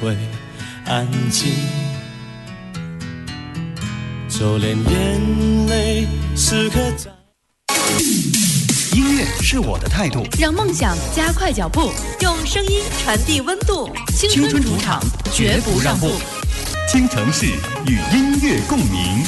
会安静，就连眼泪时刻在。 音乐是我的态度， 让梦想加快脚步，用声音传递温度。 青春主场，绝不让步。 京城市与音乐共鸣。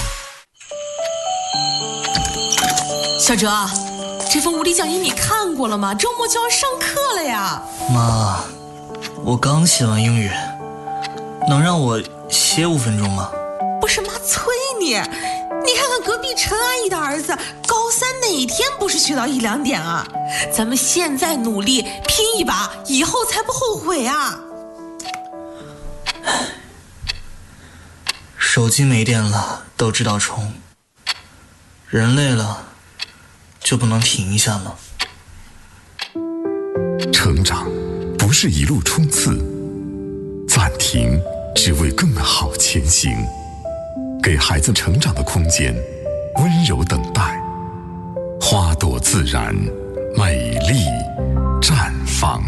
小哲，这份物理讲义你看过了吗？周末就要上课了呀。 妈，我刚写完英语，能让我歇5分钟吗？ 不是妈催你，你看看隔壁陈阿姨的儿子，高三哪天不是学到1、2点啊？咱们现在努力拼一把，以后才不后悔啊。 手机没电了都知道充，人累了就不能停一下吗？ 成长不是一路冲刺，暂停只为更好前行。给孩子成长的空间，温柔等待，花朵自然，美丽绽放。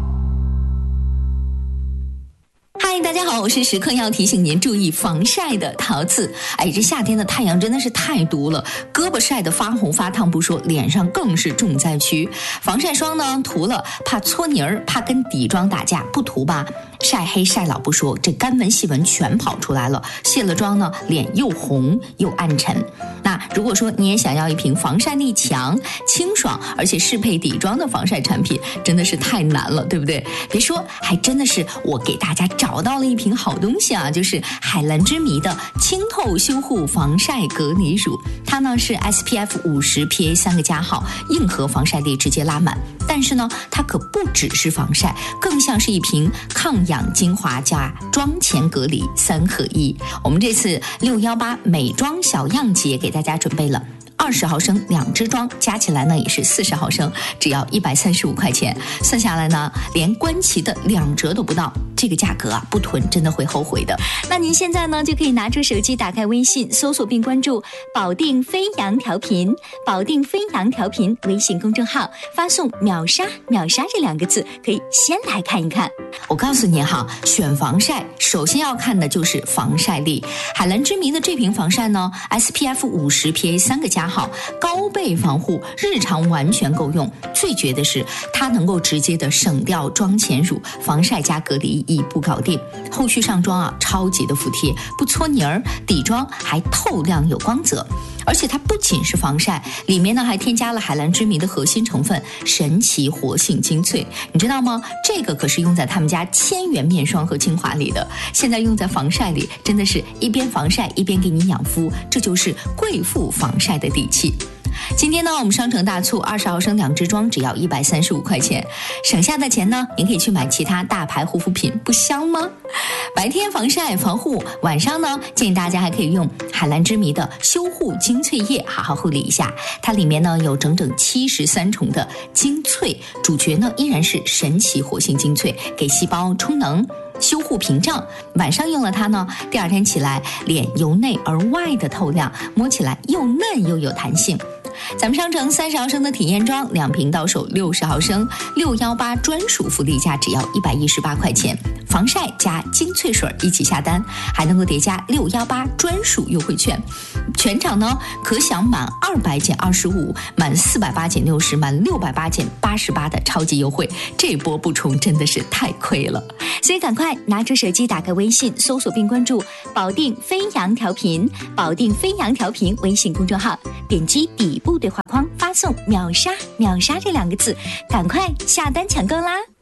嗨，大家好，我是时刻要提醒您注意防晒的桃子。这夏天的太阳真的是太毒了，胳膊晒得发红发烫不说，脸上更是重灾区。防晒霜呢涂了怕搓泥儿，怕跟底妆打架，不涂吧晒黑晒老不说，这干纹细纹全跑出来了，卸了妆呢脸又红又暗沉。那如果说你也想要一瓶防晒力强、清爽而且适配底妆的防晒产品，真的是太难了，对不对？别说，还真的是我给大家找到了一瓶好东西啊，就是海蓝之谜的清透修护防晒隔离乳。它呢是 SPF 50 PA 3个加号，硬核防晒力直接拉满。但是呢，它可不只是防晒，更像是一瓶抗氧精华加妆前隔离3合1。我们这次618美妆小样节给大家准备了20毫升2支装，加起来呢也是40毫升，只要135块钱，算下来呢连官旗的2折都不到，这个价格啊不囤真的会后悔的。那您现在呢就可以拿出手机，打开微信，搜索并关注保定飞扬调频，保定飞扬调频微信公众号，发送秒杀秒杀这2个字，可以先来看一看。我告诉你哈，选防晒首先要看的就是防晒力。海蓝之谜的这瓶防晒呢 SPF 50 PA 3个加号，高倍防护，日常完全够用。最绝的是它能够直接的省掉妆前乳，防晒加隔离一步搞定。后续上妆啊超级的服帖，不搓泥儿，底妆还透亮有光泽。而且它不仅是防晒，里面呢还添加了海蓝之谜的核心成分神奇活性精粹，你知道吗？这个可是用在他们家1000元面霜和精华里的，现在用在防晒里，真的是一边防晒一边给你养肤，这就是贵妇防晒的底气。今天呢，我们商城大促，20毫升2支装只要135块钱，省下的钱呢，您可以去买其他大牌护肤品，不香吗？白天防晒防护，晚上呢，建议大家还可以用海蓝之谜的修护精粹液好好护理一下。它里面呢有整整73重的精粹，主角呢依然是神奇活性精粹，给细胞充能。修护屏障，晚上用了它呢，第2天起来脸由内而外的透亮，摸起来又嫩又有弹性。咱们商城30毫升的体验装2瓶到手60毫升，618专属福利价只要118块钱，防晒加精粹水一起下单，还能够叠加618专属优惠券，全场呢可享满200减25，满480减60，满680减88的超级优惠，这波不冲真的是太亏了。所以赶快拿出手机，打开微信，搜索并关注保定飞扬调频，保定飞扬调频微信公众号，点击底部对话框发送秒杀秒杀这2个字，赶快下单抢购啦。